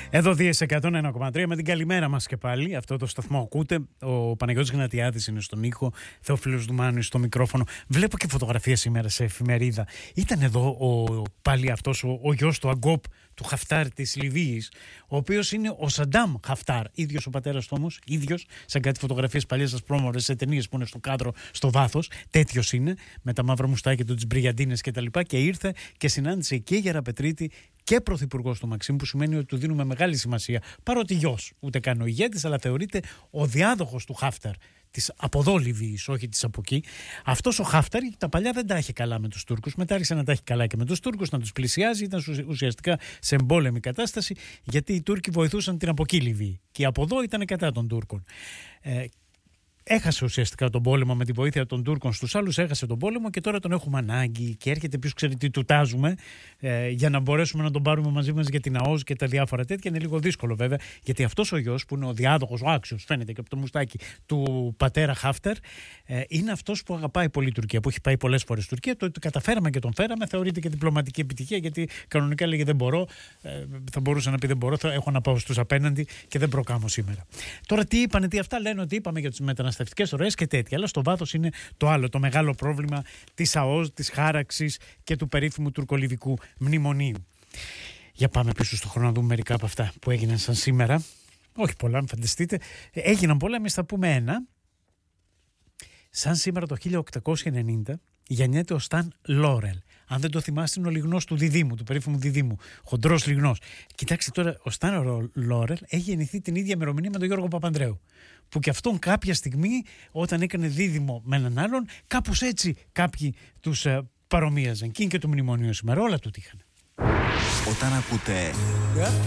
Εδώ Δίες 101,3 με την καλημέρα μας και πάλι. Αυτό το σταθμό ακούτε. Ο Παναγιώτης Γνατιάδης είναι στον ήχο, Θεόφιλος Δουμάνης στο μικρόφωνο. Βλέπω και φωτογραφία σήμερα σε εφημερίδα. Ήταν εδώ πάλι αυτός ο γιος του Αγκόπ, του Χαφτάρ της Λιβύης, ο οποίος είναι ο Σαντάμ Χαφτάρ. Ίδιος ο πατέρας του όμως, ίδιος, σαν κάτι φωτογραφίες παλιές ασπρόμορες σε ταινίες που είναι στο κάδρο, στο βάθος. Τέτοιος είναι, με τα μαύρα μουστάκια του, τις μπριγιαντίνες κτλ. Και ήρθε και συνάντησε και Γεραπετρίτη και πρωθυπουργός του Μαξίμ, που σημαίνει ότι του δίνουμε μεγάλη σημασία, παρότι γιος, ούτε καν ο ηγέτης, αλλά θεωρείται ο διάδοχος του Χάφταρ, της από εδώ Λιβύης, όχι της από εκεί. Αυτός ο Χάφταρ τα παλιά δεν τα είχε καλά με τους Τούρκους, μετά άρχισε να τα έχει καλά και με τους Τούρκους, να τους πλησιάζει, ήταν ουσιαστικά σε εμπόλεμη κατάσταση, γιατί οι Τούρκοι βοηθούσαν την από εκεί Λιβύη και από εδώ ήταν κατά των Τούρκων. Έχασε ουσιαστικά τον πόλεμο με τη βοήθεια των Τούρκων στους άλλους, έχασε τον πόλεμο και τώρα τον έχουμε ανάγκη και έρχεται ποιος ξέρει τι του τάζουμε για να μπορέσουμε να τον πάρουμε μαζί μας για την ΑΟΣ και τα διάφορα τέτοια. Είναι λίγο δύσκολο βέβαια, γιατί αυτός ο γιος που είναι ο διάδοχος, ο άξιος, φαίνεται και από το μουστάκι του πατέρα Χάφταρ, είναι αυτός που αγαπάει πολύ η Τουρκία, που έχει πάει πολλές φορές στην Τουρκία. Το καταφέραμε και τον φέραμε, θεωρείται και διπλωματική επιτυχία, γιατί κανονικά λέγε δεν μπορώ, θα μπορούσε να πει δεν μπορώ, θα έχω να πάω στους απέναντι και δεν προκάμω σήμερα. Τώρα τι είπανε, τι αυτά λένε, ότι είπαμε για τους μεταναστευτικές ροές και τέτοια, αλλά στο βάθος είναι το άλλο, το μεγάλο πρόβλημα της ΑΟΣ, της χάραξης και του περίφημου τουρκολιβικού μνημονίου. Για πάμε πίσω στο χρόνο να δούμε μερικά από αυτά που έγιναν σαν σήμερα. Όχι πολλά, μην φανταστείτε. Έγιναν πολλά, εμείς θα πούμε ένα. Σαν σήμερα το 1890 γεννιέται ο Σταν Λόρελ. Αν δεν το θυμάστε, είναι ο λιγνός του Διδήμου, του περίφημου Διδήμου. Χοντρός λιγνός. Κοιτάξτε τώρα, ο Σταν Λόρελ έχει γεννηθεί την ίδια ημερομηνία με τον Γιώργο Παπανδρέου. Που και αυτόν κάποια στιγμή, όταν έκανε δίδυμο με έναν άλλον, κάπως έτσι κάποιοι τους παρομοίαζαν. Και είναι και το μνημονίο σήμερα, όλα του είχαν. Όταν ακούτε